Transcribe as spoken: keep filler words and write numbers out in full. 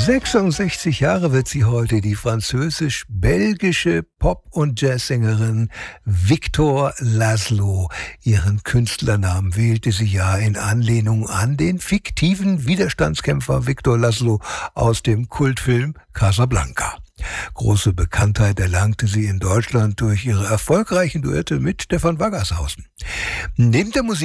sechsundsechzig Jahre wird sie heute, die französisch-belgische Pop- und Jazzsängerin Victor Laszlo. Ihren Künstlernamen wählte sie ja in Anlehnung an den fiktiven Widerstandskämpfer Victor Laszlo aus dem Kultfilm Casablanca. Große Bekanntheit erlangte sie in Deutschland durch ihre erfolgreichen Duette mit Stefan Waggershausen. Neben der Musik